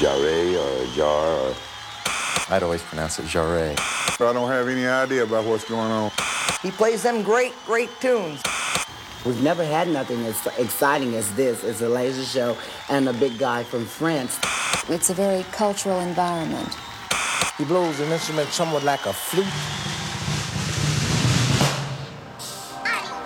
Jarre or Jar or... I'd always pronounce it Jarre. I don't have any idea about what's going on. He plays them great tunes. We've never had nothing as exciting as this. It's a laser show and a big guy from France. It's a very cultural environment. He blows an instrument somewhat like a flute.